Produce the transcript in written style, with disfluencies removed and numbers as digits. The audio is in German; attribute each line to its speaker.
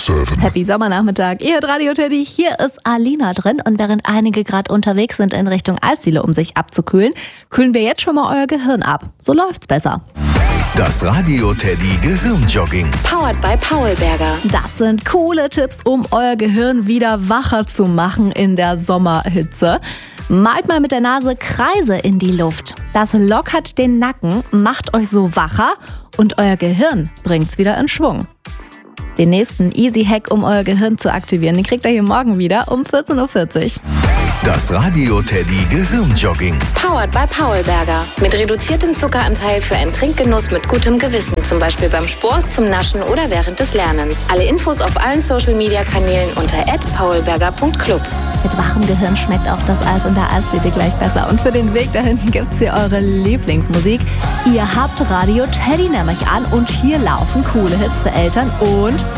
Speaker 1: 97.
Speaker 2: Happy Sommernachmittag. Ihr hört Radio Teddy. Hier ist Alina drin. Und während einige gerade unterwegs sind in Richtung Eisdiele, um sich abzukühlen, kühlen wir jetzt schon mal euer Gehirn ab. So läuft's besser.
Speaker 3: Das Radio Teddy Gehirnjogging.
Speaker 4: Powered by Paulberger.
Speaker 2: Das sind coole Tipps, um euer Gehirn wieder wacher zu machen in der Sommerhitze. Malt mal mit der Nase Kreise in die Luft. Das lockert den Nacken, macht euch so wacher und euer Gehirn bringt's wieder in Schwung. Den nächsten Easy-Hack, um euer Gehirn zu aktivieren, den kriegt ihr hier morgen wieder um 14.40 Uhr.
Speaker 3: Das Radio Teddy Gehirnjogging.
Speaker 4: Powered by Paulberger. Mit reduziertem Zuckeranteil für einen Trinkgenuss mit gutem Gewissen. Zum Beispiel beim Sport, zum Naschen oder während des Lernens. Alle Infos auf allen Social-Media-Kanälen unter @paulberger.club.
Speaker 2: Mit wachem Gehirn schmeckt auch das Eis in der Eisdiele gleich besser. Und für den Weg dahin gibt's hier eure Lieblingsmusik. Ihr habt Radio Teddy nämlich an und hier laufen coole Hits für Eltern und